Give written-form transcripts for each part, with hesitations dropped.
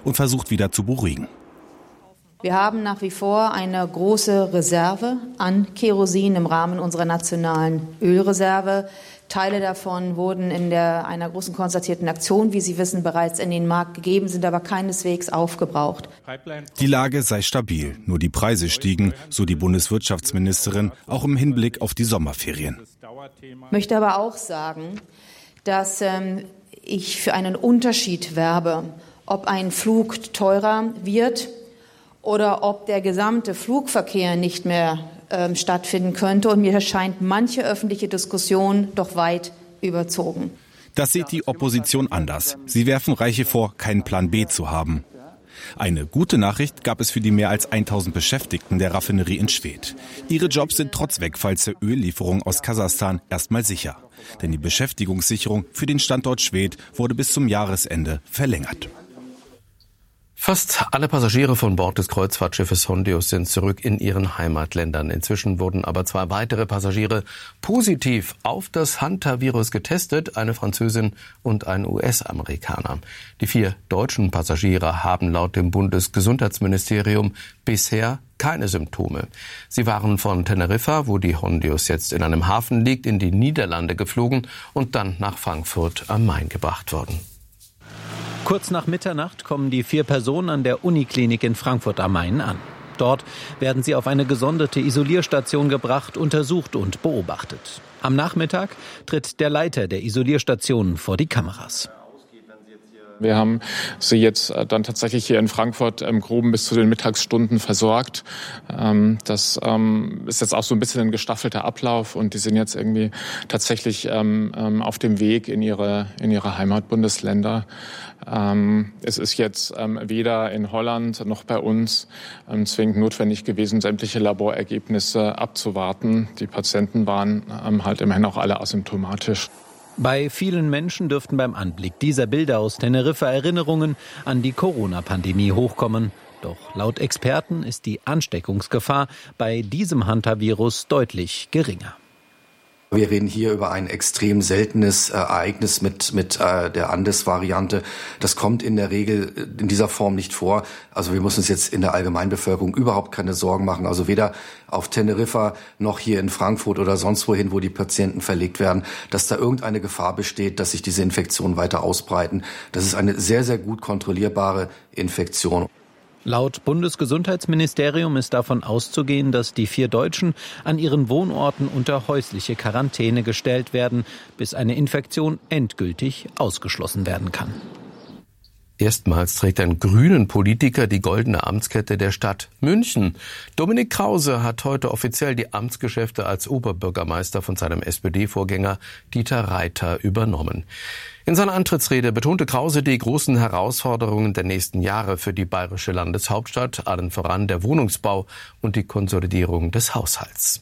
und versucht wieder zu beruhigen. Wir haben nach wie vor eine große Reserve an Kerosin im Rahmen unserer nationalen Ölreserve. Teile davon wurden in einer großen konzertierten Aktion, wie Sie wissen, bereits in den Markt gegeben, sind aber keineswegs aufgebraucht. Die Lage sei stabil, nur die Preise stiegen, so die Bundeswirtschaftsministerin, auch im Hinblick auf die Sommerferien. Ich möchte aber auch sagen, dass ich für einen Unterschied werbe, ob ein Flug teurer wird oder ob der gesamte Flugverkehr nicht mehr stattfinden könnte. Und mir erscheint manche öffentliche Diskussion doch weit überzogen. Das sieht die Opposition anders. Sie werfen Reiche vor, keinen Plan B zu haben. Eine gute Nachricht gab es für die mehr als 1000 Beschäftigten der Raffinerie in Schwedt. Ihre Jobs sind trotz Wegfalls der Öllieferung aus Kasachstan erstmal sicher. Denn die Beschäftigungssicherung für den Standort Schwedt wurde bis zum Jahresende verlängert. Fast alle Passagiere von Bord des Kreuzfahrtschiffes Hondius sind zurück in ihren Heimatländern. Inzwischen wurden aber 2 weitere Passagiere positiv auf das Hantavirus getestet, eine Französin und ein US-Amerikaner. Die 4 deutschen Passagiere haben laut dem Bundesgesundheitsministerium bisher keine Symptome. Sie waren von Teneriffa, wo die Hondius jetzt in einem Hafen liegt, in die Niederlande geflogen und dann nach Frankfurt am Main gebracht worden. Kurz nach Mitternacht kommen die 4 Personen an der Uniklinik in Frankfurt am Main an. Dort werden sie auf eine gesonderte Isolierstation gebracht, untersucht und beobachtet. Am Nachmittag tritt der Leiter der Isolierstation vor die Kameras. Wir haben sie jetzt dann tatsächlich hier in Frankfurt im Groben bis zu den Mittagsstunden versorgt. Das ist jetzt auch so ein bisschen ein gestaffelter Ablauf und die sind jetzt irgendwie tatsächlich auf dem Weg in ihre Heimatbundesländer. Es ist jetzt weder in Holland noch bei uns zwingend notwendig gewesen, sämtliche Laborergebnisse abzuwarten. Die Patienten waren halt immerhin auch alle asymptomatisch. Bei vielen Menschen dürften beim Anblick dieser Bilder aus Teneriffa Erinnerungen an die Corona-Pandemie hochkommen. Doch laut Experten ist die Ansteckungsgefahr bei diesem Hantavirus deutlich geringer. Wir reden hier über ein extrem seltenes Ereignis mit der Andes-Variante. Das kommt in der Regel in dieser Form nicht vor. Also wir müssen uns jetzt in der Allgemeinbevölkerung überhaupt keine Sorgen machen. Also weder auf Teneriffa noch hier in Frankfurt oder sonst wohin, wo die Patienten verlegt werden, dass da irgendeine Gefahr besteht, dass sich diese Infektionen weiter ausbreiten. Das ist eine sehr, sehr gut kontrollierbare Infektion. Laut Bundesgesundheitsministerium ist davon auszugehen, dass die 4 Deutschen an ihren Wohnorten unter häusliche Quarantäne gestellt werden, bis eine Infektion endgültig ausgeschlossen werden kann. Erstmals trägt ein grünen Politiker die goldene Amtskette der Stadt München. Dominik Krause hat heute offiziell die Amtsgeschäfte als Oberbürgermeister von seinem SPD-Vorgänger Dieter Reiter übernommen. In seiner Antrittsrede betonte Krause die großen Herausforderungen der nächsten Jahre für die bayerische Landeshauptstadt, allen voran der Wohnungsbau und die Konsolidierung des Haushalts.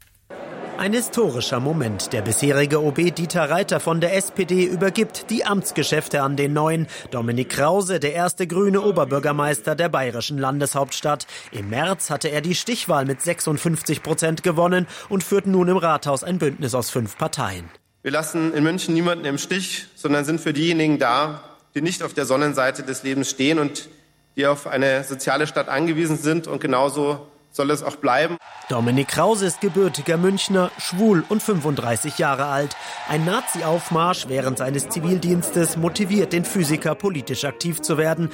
Ein historischer Moment. Der bisherige OB Dieter Reiter von der SPD übergibt die Amtsgeschäfte an den neuen Dominik Krause, der erste grüne Oberbürgermeister der bayerischen Landeshauptstadt. Im März hatte er die Stichwahl mit 56% gewonnen und führt nun im Rathaus ein Bündnis aus 5 Parteien. Wir lassen in München niemanden im Stich, sondern sind für diejenigen da, die nicht auf der Sonnenseite des Lebens stehen und die auf eine soziale Stadt angewiesen sind. Und genauso soll es auch bleiben. Dominik Krause ist gebürtiger Münchner, schwul und 35 Jahre alt. Ein Nazi-Aufmarsch während seines Zivildienstes motiviert den Physiker, politisch aktiv zu werden.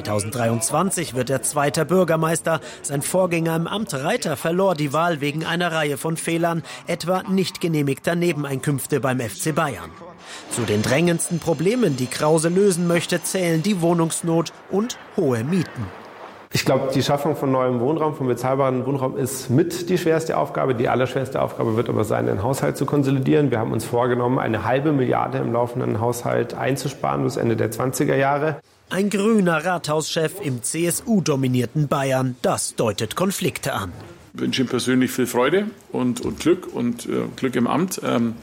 2023 wird er 2. Bürgermeister. Sein Vorgänger im Amt Reiter verlor die Wahl wegen einer Reihe von Fehlern, etwa nicht genehmigter Nebeneinkünfte beim FC Bayern. Zu den drängendsten Problemen, die Krause lösen möchte, zählen die Wohnungsnot und hohe Mieten. Ich glaube, die Schaffung von neuem Wohnraum, von bezahlbarem Wohnraum ist mit die schwerste Aufgabe. Die allerschwerste Aufgabe wird aber sein, den Haushalt zu konsolidieren. Wir haben uns vorgenommen, 1,5 Milliarde im laufenden Haushalt einzusparen bis Ende der 20er Jahre. Ein grüner Rathauschef im CSU-dominierten Bayern, das deutet Konflikte an. Ich wünsche ihm persönlich viel Freude und Glück und Glück im Amt.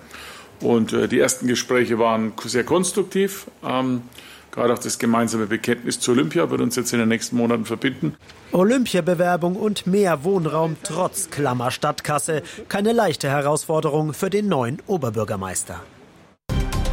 Und die ersten Gespräche waren sehr konstruktiv. Gerade auch das gemeinsame Bekenntnis zu Olympia wird uns jetzt in den nächsten Monaten verbinden. Olympiabewerbung und mehr Wohnraum trotz klammer Stadtkasse. Keine leichte Herausforderung für den neuen Oberbürgermeister.